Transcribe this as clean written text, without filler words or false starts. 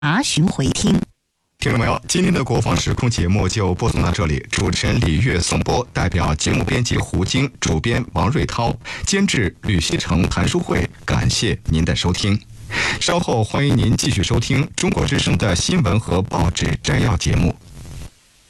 查询回听。 听众朋友，今天的国防时空节目就播送到这里，主持人李月颂播，代表节目编辑胡晶，主编王瑞涛，监制吕希成、谭淑慧，感谢您的收听。稍后欢迎您继续收听中国之声的新闻和报纸摘要节目。